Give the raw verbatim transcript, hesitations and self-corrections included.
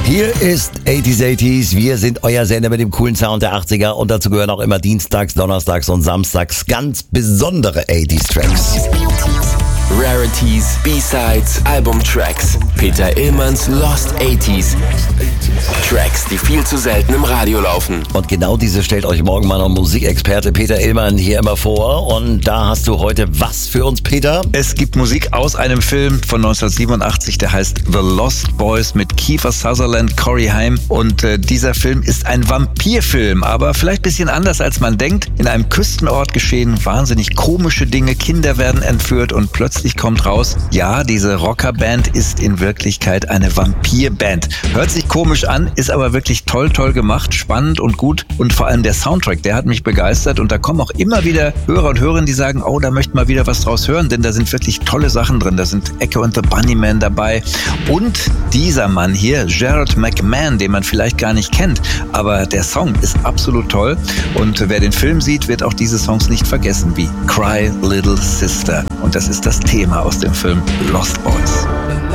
Hier ist achtziger achtziger. Wir sind euer Sender mit dem coolen Sound der achtziger und dazu gehören auch immer dienstags, donnerstags und samstags ganz besondere achtziger-Tracks. Rarities, B-Sides, Albumtracks. Peter Illmanns Lost achtziger. Tracks, die viel zu selten im Radio laufen. Und genau diese stellt euch morgen mal noch Musikexperte Peter Illmann hier immer vor. Und da hast du heute was für uns, Peter? Es gibt Musik aus einem Film von neunzehnhundertsiebenundachtzig, der heißt The Lost Boys mit Kiefer Sutherland, Corey Haim. Und äh, dieser Film ist ein Vampirfilm, aber vielleicht ein bisschen anders, als man denkt. In einem Küstenort geschehen wahnsinnig komische Dinge. Kinder werden entführt und plötzlich kommt raus, ja, diese Rockerband ist in Wirklichkeit eine Vampirband. Hört sich komisch an, ist aber wirklich toll, toll gemacht, spannend und gut. Und vor allem der Soundtrack, der hat mich begeistert. Und da kommen auch immer wieder Hörer und Hörerinnen, die sagen, oh, da möchten wir wieder was draus hören, denn da sind wirklich tolle Sachen drin. Da sind Echo and the Bunnymen dabei. Und dieser Mann hier, Gerard McMahon, den man vielleicht gar nicht kennt, aber der Song ist absolut toll. Und wer den Film sieht, wird auch diese Songs nicht vergessen, wie Cry Little Sister. Und das ist das Thema aus dem Film Lost Boys.